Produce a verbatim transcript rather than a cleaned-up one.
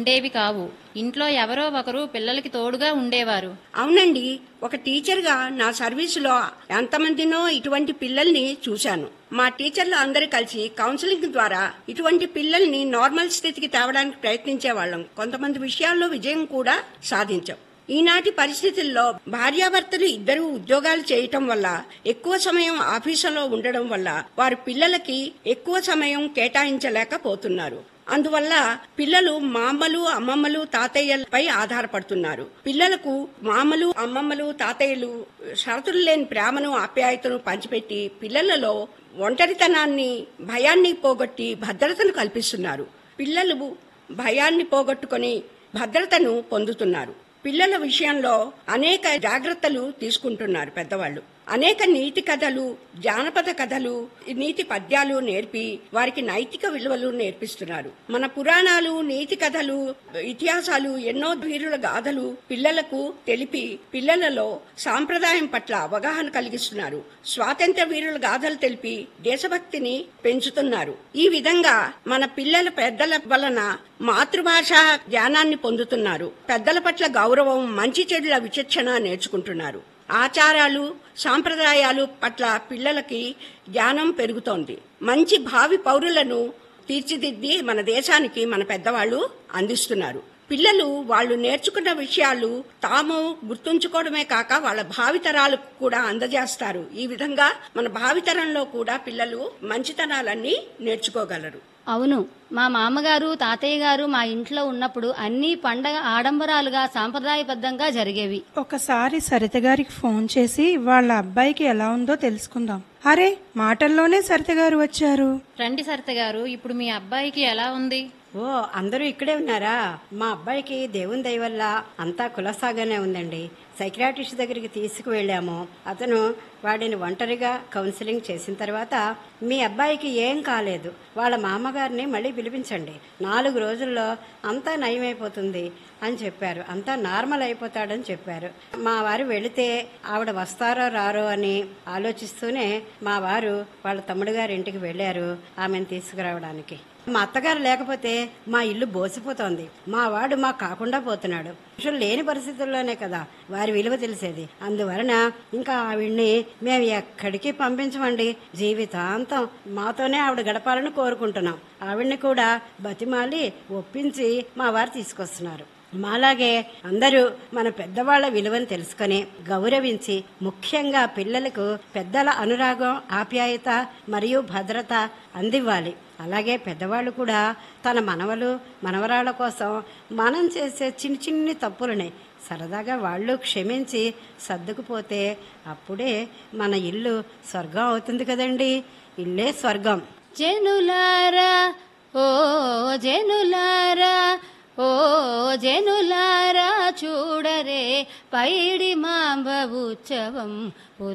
ఉండేవి కావు. ఇంట్లో ఎవరో ఒకరు పిల్లలకి తోడుగా ఉండేవారు. అవునండి, ఒక టీచర్గా నా సర్వీసులో ఎంతమందినో ఇటువంటి పిల్లల్ని చూశాను. మా టీచర్లు అందరూ కలిసి కౌన్సిలింగ్ ద్వారా ఇటువంటి పిల్లల్ని నార్మల్ స్థితికి తేవడానికి ప్రయత్నించేవాళ్ళం. కొంతమంది విషయాల్లో విజయం కూడా సాధించాం. ఈనాటి పరిస్థితుల్లో భార్యాభర్తలు ఇద్దరు ఉద్యోగాలు చేయటం వల్ల, ఎక్కువ సమయం ఆఫీసులో ఉండడం వల్ల వారి పిల్లలకి ఎక్కువ సమయం కేటాయించలేకపోతున్నారు. అందువల్ల పిల్లలు మామలు, అమ్మమ్మలు, తాతయ్యలపై ఆధారపడుతున్నారు. పిల్లలకు మామలు, అమ్మమ్మలు, తాతయ్యలు షరతులు లేని ప్రేమను, ఆప్యాయతను పంచిపెట్టి పిల్లలలో ఒంటరితనాన్ని, భయాన్ని పోగొట్టి భద్రతను కల్పిస్తున్నారు. పిల్లలు భయాన్ని పోగొట్టుకుని భద్రతను పొందుతున్నారు. పిల్లల విషయంలో అనేక జాగ్రత్తలు తీసుకుంటున్నారు పెద్దవాళ్లు. అనేక నీతి కథలు, జానపద కథలు, నీతి పద్యాలు నేర్పి వారికి నైతిక విలువలు నేర్పిస్తున్నారు. మన పురాణాలు, నీతి కథలు, ఇతిహాసాలు, ఎన్నో వీరుల గాథలు పిల్లలకు తెలిపి పిల్లలలో సాంప్రదాయం పట్ల అవగాహన కలిగిస్తున్నారు. స్వాతంత్ర్య వీరుల గాథలు తెలిపి దేశభక్తిని పెంచుతున్నారు. ఈ విధంగా మన పిల్లల పెద్దల వలన మాతృభాష జ్ఞానాన్ని పొందుతున్నారు. పెద్దల పట్ల గౌరవం, మంచి చెడుల విచక్షణ నేర్చుకుంటున్నారు. ఆచారాలు, సాంప్రదాయాలు పట్ల పిల్లలకి జ్ఞానం పెరుగుతోంది. మంచి భావి పౌరులను తీర్చిదిద్ది మన దేశానికి మన పెద్దవాళ్లు అందిస్తున్నారు. పిల్లలు వాళ్ళు నేర్చుకున్న విషయాలు తాము గుర్తుంచుకోవడమే కాక వాళ్ళ భావితరాలకు కూడా అందజేస్తారు. ఈ విధంగా మన భావితరంలో కూడా పిల్లలు మంచితనాలన్నీ నేర్చుకోగలరు. అవును, మా మామగారు, తాతయ్య గారు మా ఇంట్లో ఉన్నప్పుడు అన్ని పండగ ఆడంబరాలుగా సాంప్రదాయబద్ధంగా జరిగేవి. ఒకసారి సరిత గారికి ఫోన్ చేసి వాళ్ళ అబ్బాయికి ఎలా ఉందో తెలుసుకుందాం. అరే, మాటల్లోనే సరిత గారు వచ్చారు. రండి సరిత గారు, ఇప్పుడు మీ అబ్బాయికి ఎలా ఉంది? ఓ, అందరూ ఇక్కడే ఉన్నారా? మా అబ్బాయికి దేవుని దయ వల్ల అంతా కులసాగానే ఉందండి. సైకియాట్రిస్ట్ దగ్గరికి తీసుకువెళ్ళాము. అతను వాడిని ఒంటరిగా కౌన్సిలింగ్ చేసిన తర్వాత మీ అబ్బాయికి ఏం కాలేదు, వాళ్ళ మామగారిని మళ్ళీ పిలిపించండి, నాలుగు రోజుల్లో అంతా నయమైపోతుంది అని చెప్పారు. అంతా నార్మల్ అయిపోతాడని చెప్పారు. మా వారు వెళితే ఆవిడ వస్తారో రారో అని ఆలోచిస్తూనే మా వారు వాళ్ళ తమ్ముడు గారి ఇంటికి వెళ్లారు ఆమెను తీసుకురావడానికి. మా అత్తగారు లేకపోతే మా ఇల్లు బోసిపోతోంది. మా వాడు మా కాకుండా పోతున్నాడు. మనుషులు లేని పరిస్థితుల్లోనే కదా వారి విలువ తెలిసేది. అందువలన ఇంకా ఆవిడ్ని మేము ఎక్కడికి పంపించమండి. జీవితాంతం మాతోనే ఆవిడ గడపాలని కోరుకుంటున్నాం. ఆవిడ్ని కూడా బతిమాలి ఒప్పించి మా వారు తీసుకొస్తున్నారు. మాలాగే అందరూ మన పెద్దవాళ్ల విలువను తెలుసుకుని గౌరవించి, ముఖ్యంగా పిల్లలకు పెద్దల అనురాగం, ఆప్యాయత మరియు భద్రత అందివ్వాలి. అలాగే పెద్దవాళ్ళు కూడా తన మనవలు, మనవరాళ్ల కోసం మనం చేసే చిన్ని చిన్ని తప్పులని సరదాగా వాళ్ళు క్షమించి సర్దుకుపోతే అప్పుడే మన ఇల్లు స్వర్గం అవుతుంది కదండి. ఇల్లే స్వర్గం. జనులారా, ఓ జనులారా, ఓ జనులారా చూడరే పైడి మాంబ ఉత్సవం.